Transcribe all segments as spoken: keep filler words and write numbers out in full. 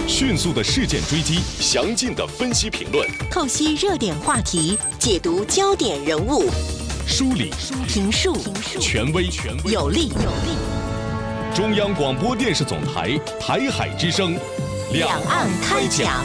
迅速的事件追击，详尽的分析评论， 透析热点话题，解读焦点人物， 梳理评述权威有力。 中央广播电视总台台海之声， 两岸开讲。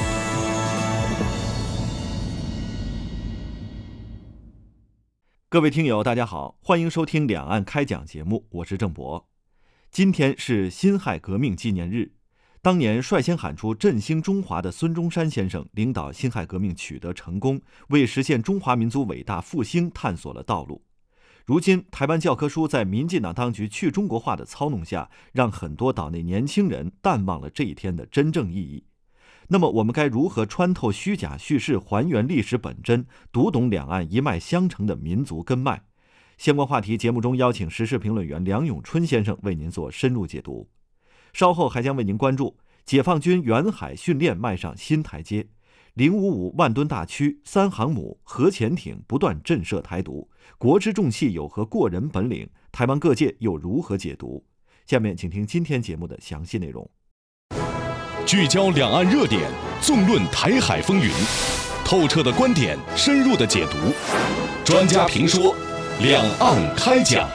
各位听友大家好，欢迎收听两岸开讲节目，我是郑博。今天是辛亥革命纪念日，当年率先喊出振兴中华的孙中山先生领导辛亥革命取得成功，为实现中华民族伟大复兴探索了道路。如今台湾教科书在民进党当局去中国化的操弄下，让很多岛内年轻人淡忘了这一天的真正意义。那么我们该如何穿透虚假叙事，还原历史本真，读懂两岸一脉相承的民族根脉？相关话题节目中邀请时事评论员梁永春先生为您做深入解读。稍后还将为您关注解放军远海训练迈上新台阶，零五五万吨大驱、三航母、核潜艇不断震慑台独，国之重器有何过人本领？台湾各界又如何解读？下面请听今天节目的详细内容。 聚焦两岸热点，纵论台海风云，透彻的观点，深入的解读，专家评说，两岸开讲。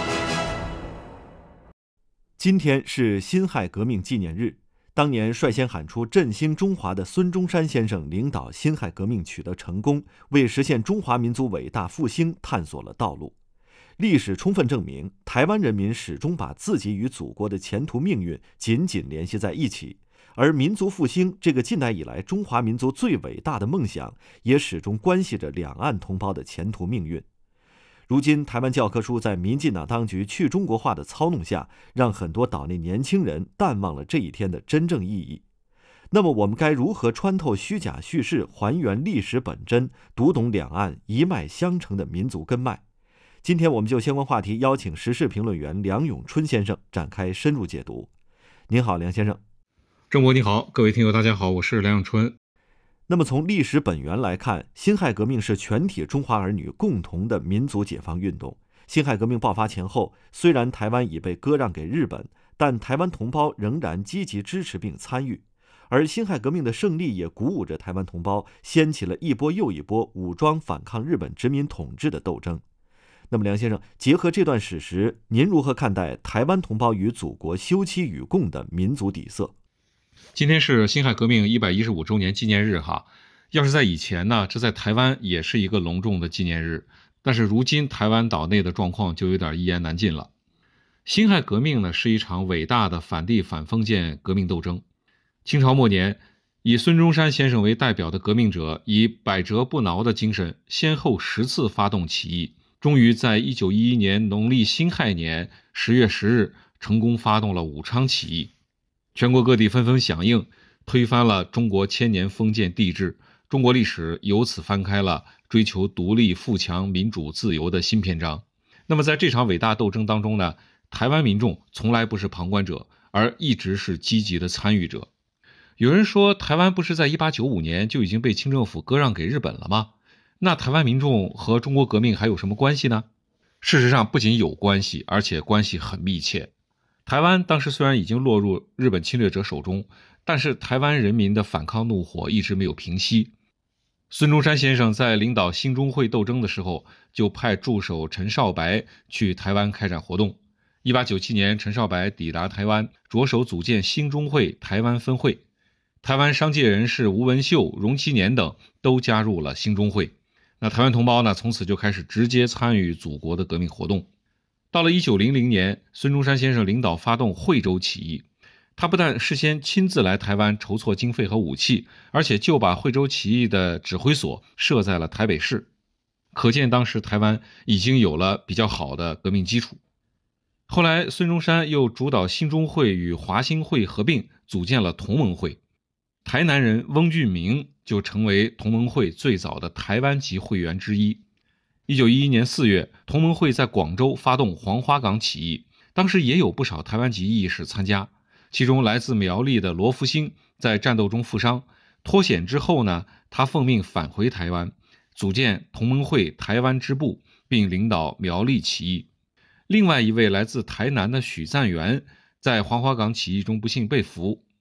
今天是辛亥革命纪念日，当年率先喊出振兴中华的孙中山先生领导辛亥革命取得成功，为实现中华民族伟大复兴探索了道路。历史充分证明，台湾人民始终把自己与祖国的前途命运紧紧联系在一起，而民族复兴这个近代以来中华民族最伟大的梦想，也始终关系着两岸同胞的前途命运。如今台湾教科书在民进党当局去中国化的操弄下，让很多岛内年轻人淡忘了这一天的真正意义。那么我们该如何穿透虚假叙事，还原历史本真，读懂两岸一脉相承的民族根脉？今天我们就相关话题邀请时事评论员梁永春先生展开深入解读。您好，梁先生。 郑博你好，各位听友大家好，我是梁永春。 那么从历史本源来看，辛亥革命是全体中华儿女共同的民族解放运动。辛亥革命爆发前后，虽然台湾已被割让给日本，但台湾同胞仍然积极支持并参与。而辛亥革命的胜利也鼓舞着台湾同胞，掀起了一波又一波武装反抗日本殖民统治的斗争。那么梁先生，结合这段史实，您如何看待台湾同胞与祖国休戚与共的民族底色？ 今天是辛亥革命一百一十五周年纪念日哈，要是在以前呢，这在台湾也是一个隆重的纪念日，但是如今台湾岛内的状况就有点一言难尽了。辛亥革命呢，是一场伟大的反帝反封建革命斗争。清朝末年，以孙中山先生为代表的革命者，以百折不挠的精神，先后十次发动起义，终于在一九一一年农历辛亥年十月十日成功发动了武昌起义。全国各地纷纷响应，推翻了中国千年封建帝制，中国历史由此翻开了追求独立、富强、民主、自由的新篇章。那么在这场伟大斗争当中呢，台湾民众从来不是旁观者，而一直是积极的参与者。有人说，台湾不是在一八九五年就已经被清政府割让给日本了吗？那台湾民众和中国革命还有什么关系呢？事实上不仅有关系，而且关系很密切。台湾当时虽然已经落入日本侵略者手中，但是台湾人民的反抗怒火一直没有平息。孙中山先生在领导兴中会斗争的时候，就派助手陈少白去台湾开展活动。一八九七年，陈少白抵达台湾，着手组建兴中会台湾分会。台湾商界人士吴文秀、荣其年等都加入了兴中会。那台湾同胞呢，从此就开始直接参与祖国的革命活动。到了一九零零年，孙中山先生领导发动惠州起义，他不但事先亲自来台湾筹措经费和武器，而且就把惠州起义的指挥所设在了台北市，可见当时台湾已经有了比较好的革命基础。后来孙中山又主导兴中会与华兴会合并，组建了同盟会。台南人翁俊明就成为同盟会最早的台湾籍会员之一。一九一一年四月，同盟会在广州发动黄花岗起义，当时也有不少台湾籍义士参加，其中来自苗栗的罗福兴在战斗中负伤，脱险之后呢，他奉命返回台湾，组建同盟会台湾支部，并领导苗栗起义。另外一位来自台南的许赞元在黄花岗起义中不幸被俘。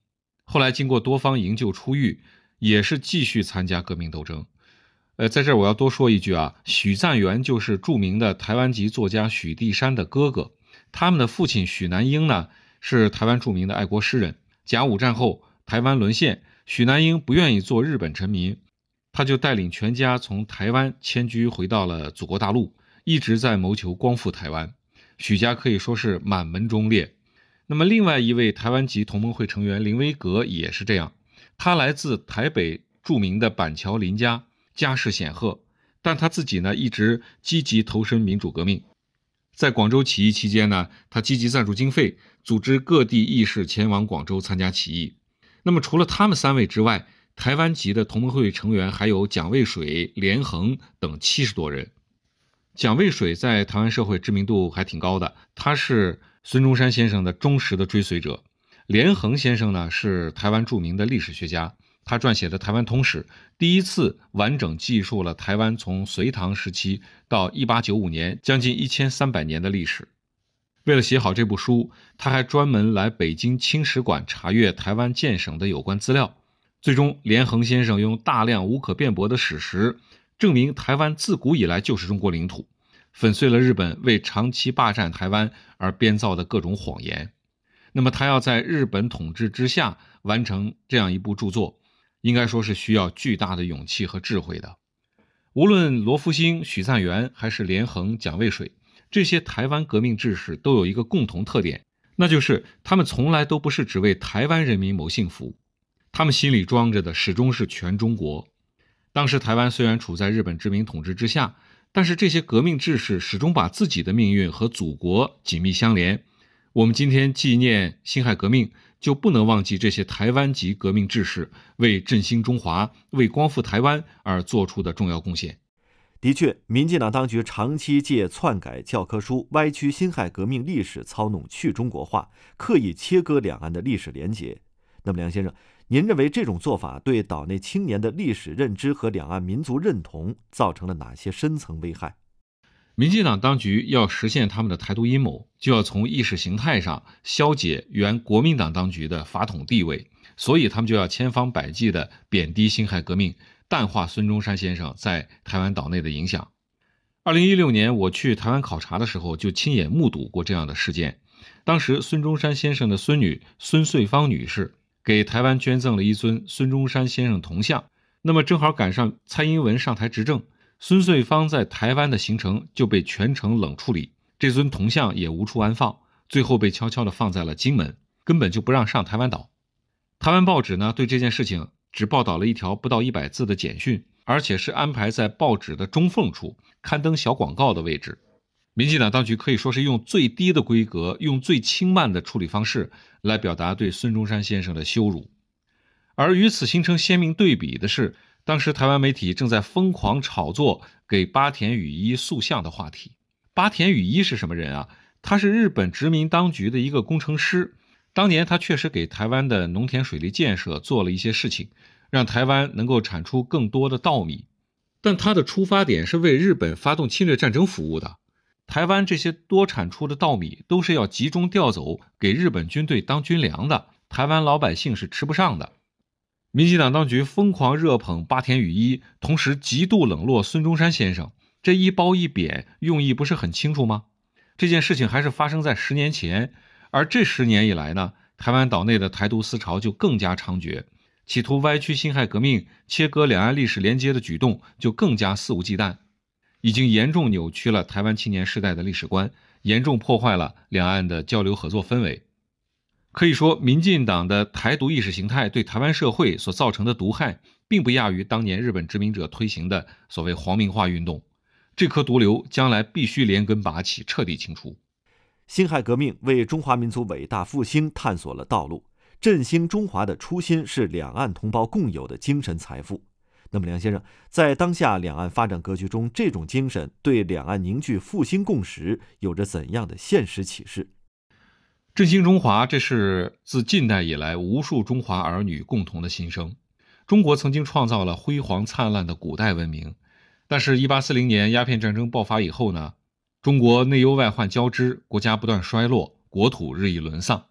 后来经过多方营救出狱，也是继续参加革命斗争。呃，在这儿我要多说一句啊，许赞元就是著名的台湾籍作家许地山的哥哥，他们的父亲许南英呢是台湾著名的爱国诗人。甲午战后台湾沦陷，许南英不愿意做日本臣民，他就带领全家从台湾迁居回到了祖国大陆，一直在谋求光复台湾。许家可以说是满门忠烈。那么另外一位台湾籍同盟会成员林威阁也是这样，他来自台北著名的板桥林家，家世显赫，但他自己呢一直积极投身民主革命。在广州起义期间呢，他积极赞助经费，组织各地义士前往广州参加起义。那么除了他们三位之外，台湾籍的同盟会成员还有蒋渭水、连横等七十多人。蒋渭水在台湾社会知名度还挺高的，他是孙中山先生的忠实的追随者。连横先生呢是台湾著名的历史学家，他撰写的《台湾通史》第一次完整记述了台湾从隋唐时期到一八九五年将近一千三百年的历史。为了写好这部书，他还专门来北京清史馆查阅台湾建省的有关资料。最终连横先生用大量无可辩驳的史实证明台湾自古以来就是中国领土，粉碎了日本为长期霸占台湾而编造的各种谎言。那么他要在日本统治之下完成这样一部著作，应该说是需要巨大的勇气和智慧的。无论罗福兴、许赞元还是连横、蒋渭水，这些台湾革命志士都有一个共同特点，那就是他们从来都不是只为台湾人民谋幸福，他们心里装着的始终是全中国。当时台湾虽然处在日本殖民统治之下，但是这些革命志士始终把自己的命运和祖国紧密相连。我们今天纪念辛亥革命，就不能忘记这些台湾籍革命志士为振兴中华、为光复台湾而做出的重要贡献。 的确，民进党当局长期借篡改教科书、歪曲辛亥革命历史，操弄去中国化，刻意切割两岸的历史连结。那么梁先生，您认为这种做法对岛内青年的历史认知和两岸民族认同造成了哪些深层危害？ 民进党当局要实现他们的台独阴谋，就要从意识形态上消解原国民党当局的法统地位，所以他们就要千方百计地贬低辛亥革命，淡化孙中山先生在台湾岛内的影响。二零一六年我去台湾考察的时候，就亲眼目睹过这样的事件。当时孙中山先生的孙女孙穗芳女士给台湾捐赠了一尊孙中山先生铜像，那么正好赶上蔡英文上台执政，孙穗芳在台湾的行程就被全程冷处理，这尊铜像也无处安放，最后被悄悄地放在了金门，根本就不让上台湾岛。台湾报纸呢对这件事情只报道了一条不到一百字的简讯，而且是安排在报纸的中缝处刊登小广告的位置。民进党当局可以说是用最低的规格，用最轻慢的处理方式来表达对孙中山先生的羞辱。而与此形成鲜明对比的是，当时台湾媒体正在疯狂炒作给八田羽一塑像的话题。八田羽一是什么人啊？他是日本殖民当局的一个工程师，当年他确实给台湾的农田水利建设做了一些事情，让台湾能够产出更多的稻米，但他的出发点是为日本发动侵略战争服务的。台湾这些多产出的稻米都是要集中调走给日本军队当军粮的，台湾老百姓是吃不上的。民进党当局疯狂热捧八田羽一，同时极度冷落孙中山先生，这一褒一贬用意不是很清楚吗？这件事情还是发生在十年前，而这十年以来呢，台湾岛内的台独思潮就更加猖獗，企图歪曲辛亥革命、切割两岸历史连接的举动就更加肆无忌惮，已经严重扭曲了台湾青年世代的历史观，严重破坏了两岸的交流合作氛围。可以说，民进党的台独意识形态对台湾社会所造成的毒害，并不亚于当年日本殖民者推行的所谓皇民化运动。这颗毒瘤将来必须连根拔起，彻底清除。 辛亥革命为中华民族伟大复兴探索了道路，振兴中华的初心是两岸同胞共有的精神财富。那么梁先生，在当下两岸发展格局中，这种精神对两岸凝聚复兴共识有着怎样的现实启示？ 振兴中华，这是自近代以来无数中华儿女共同的心声。中国曾经创造了辉煌灿烂的古代文明，但是一八四零年鸦片战争爆发以后呢，中国内忧外患交织，国家不断衰落，国土日益沦丧。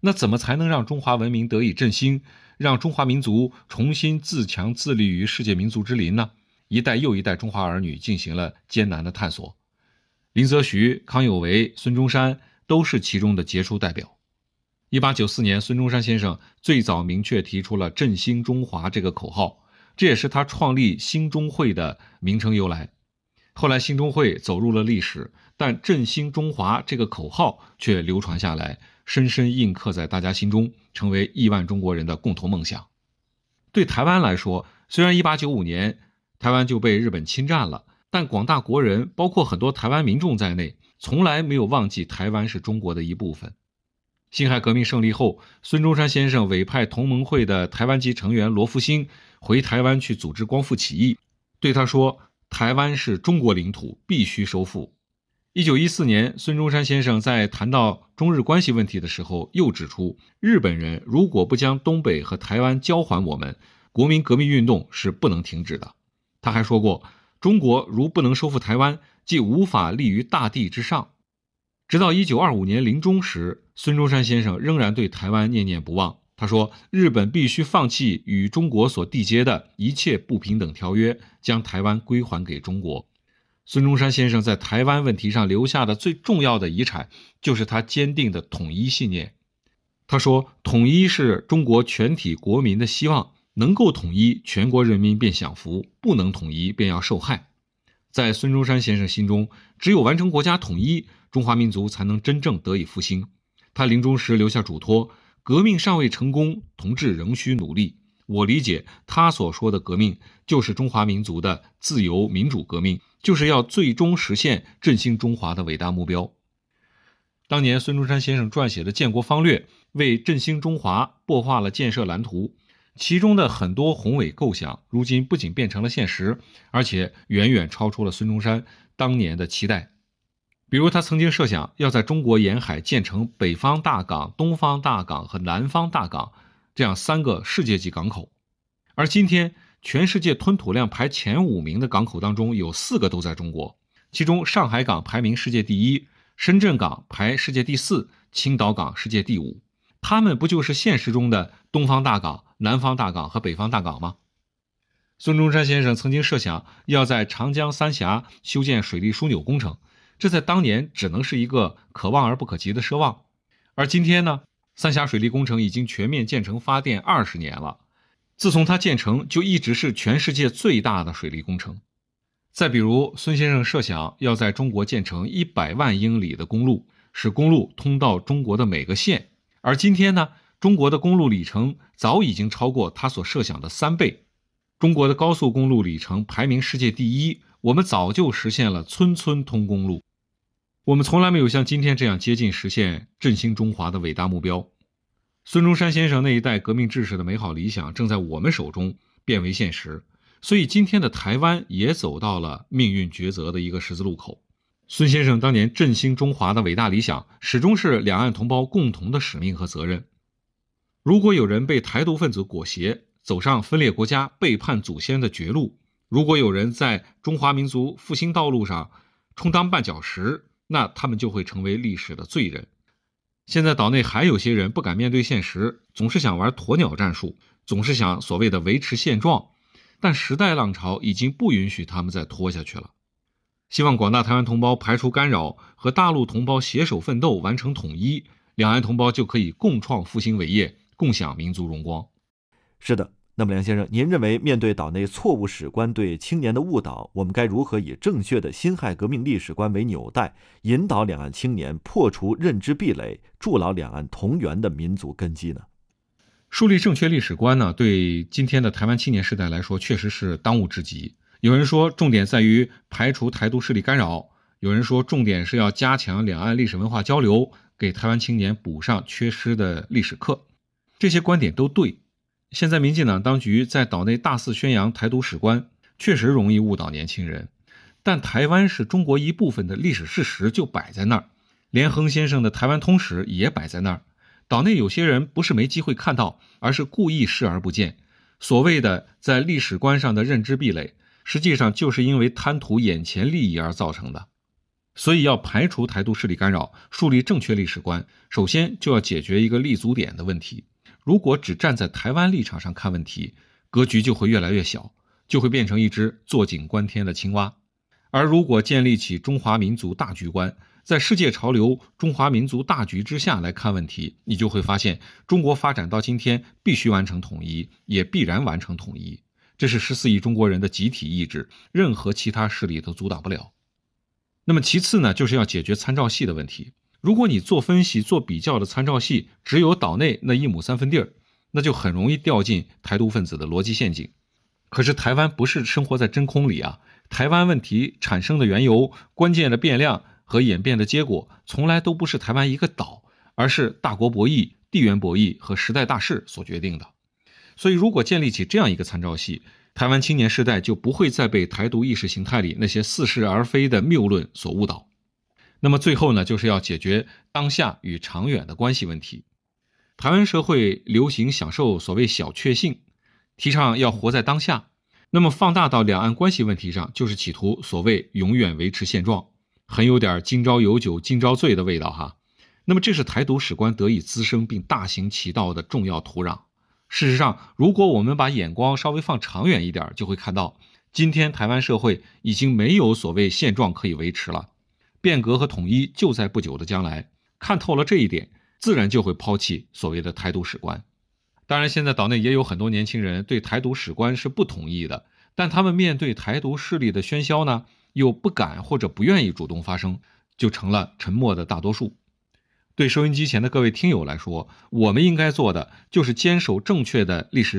那怎么才能让中华文明得以振兴，让中华民族重新自强自立于世界民族之林呢？一代又一代中华儿女进行了艰难的探索。林则徐、康有为、孙中山都是其中的杰出代表。一八九四年，孙中山先生最早明确提出了振兴中华这个口号，这也是他创立兴中会的名称由来。后来兴中会走入了历史，但振兴中华这个口号却流传下来，深深印刻在大家心中，成为亿万中国人的共同梦想。对台湾来说，虽然一八九五年台湾就被日本侵占了，但广大国人，包括很多台湾民众在内，从来没有忘记台湾是中国的一部分。辛亥革命胜利后，孙中山先生委派同盟会的台湾籍成员罗福兴回台湾去组织光复起义，对他说，台湾是中国领土，必须收复。一九一四年，孙中山先生在谈到中日关系问题的时候，又指出，日本人如果不将东北和台湾交还我们，国民革命运动是不能停止的。他还说过，中国如不能收复台湾，即无法立于大地之上。直到一九二五年临终时，孙中山先生仍然对台湾念念不忘。他说，日本必须放弃与中国所缔结的一切不平等条约，将台湾归还给中国。孙中山先生在台湾问题上留下的最重要的遗产，就是他坚定的统一信念。他说，统一是中国全体国民的希望，能够统一，全国人民便享福，不能统一便要受害。在孙中山先生心中，只有完成国家统一，中华民族才能真正得以复兴。他临终时留下嘱托，革命尚未成功，同志仍需努力。我理解他所说的革命，就是中华民族的自由民主革命，就是要最终实现振兴中华的伟大目标。当年孙中山先生撰写的建国方略，为振兴中华擘画了建设蓝图，其中的很多宏伟构想，如今不仅变成了现实，而且远远超出了孙中山当年的期待。比如他曾经设想要在中国沿海建成北方大港、东方大港和南方大港这样三个世界级港口，而今天全世界吞吐量排前五名的港口当中，有四个都在中国，其中上海港排名世界第一，深圳港排世界第四，青岛港世界第五。他们不就是现实中的东方大港、南方大港和北方大港吗？孙中山先生曾经设想要在长江三峡修建水利枢纽工程，这在当年只能是一个可望而不可及的奢望。而今天呢，三峡水利工程已经全面建成发电二十年了，自从它建成就一直是全世界最大的水利工程。再比如孙先生设想要在中国建成一百万英里的公路，使公路通到中国的每个县，而今天呢，中国的公路里程早已经超过他所设想的三倍。中国的高速公路里程排名世界第一，我们早就实现了村村通公路。我们从来没有像今天这样接近实现振兴中华的伟大目标。孙中山先生那一代革命志士的美好理想正在我们手中变为现实，所以今天的台湾也走到了命运抉择的一个十字路口。孙先生当年振兴中华的伟大理想，始终是两岸同胞共同的使命和责任。如果有人被台独分子裹挟，走上分裂国家、背叛祖先的绝路，如果有人在中华民族复兴道路上充当绊脚石，那他们就会成为历史的罪人。现在岛内还有些人不敢面对现实，总是想玩鸵鸟战术，总是想所谓的维持现状，但时代浪潮已经不允许他们再拖下去了。希望广大台湾同胞排除干扰，和大陆同胞携手奋斗，完成统一，两岸同胞就可以共创复兴伟业，共享民族荣光。 是的，那么梁先生，您认为面对岛内错误史观对青年的误导，我们该如何以正确的辛亥革命历史观为纽带，引导两岸青年破除认知壁垒，筑牢两岸同源的民族根基呢？ 树立正确历史观呢，对今天的台湾青年世代来说确实是当务之急。有人说重点在于排除台独势力干扰，有人说重点是要加强两岸历史文化交流，给台湾青年补上缺失的历史课。这些观点都对。现在民进党当局在岛内大肆宣扬台独史观，确实容易误导年轻人，但台湾是中国一部分的历史事实就摆在那儿，连横先生的台湾通史也摆在那儿。岛内有些人不是没机会看到，而是故意视而不见。所谓的在历史观上的认知壁垒，实际上就是因为贪图眼前利益而造成的。 所以要排除台独势力干扰，树立正确历史观，首先就要解决一个立足点的问题。如果只站在台湾立场上看问题，格局就会越来越小，就会变成一只坐井观天的青蛙。而如果建立起中华民族大局观，在世界潮流中华民族大局之下来看问题，你就会发现中国发展到今天必须完成统一，也必然完成统一，这是十四亿中国人的集体意志，任何其他势力都阻挡不了。那么其次呢，就是要解决参照系的问题。如果你做分析做比较的参照系只有岛内那一亩三分地儿，那就很容易掉进台独分子的逻辑陷阱。可是台湾不是生活在真空里啊，台湾问题产生的缘由、关键的变量和演变的结果，从来都不是台湾一个岛，而是大国博弈、地缘博弈和时代大势所决定的。所以如果建立起这样一个参照系，台湾青年世代就不会再被台独意识形态里那些似是而非的谬论所误导。那么最后呢，就是要解决当下与长远的关系问题。台湾社会流行享受所谓小确幸，提倡要活在当下，那么放大到两岸关系问题上，就是企图所谓永远维持现状，很有点今朝有酒今朝醉的味道哈。那么这是台独史观得以滋生并大行其道的重要土壤。事实上，如果我们把眼光稍微放长远一点，就会看到今天台湾社会已经没有所谓现状可以维持了，变革和统一就在不久的将来。看透了这一点，自然就会抛弃所谓的台独史观。当然现在岛内也有很多年轻人对台独史观是不同意的，但他们面对台独势力的喧嚣呢，又不敢或者不愿意主动发声，就成了沉默的大多数。对收音机前的各位听友来说，我们应该做的就是坚守正确的历史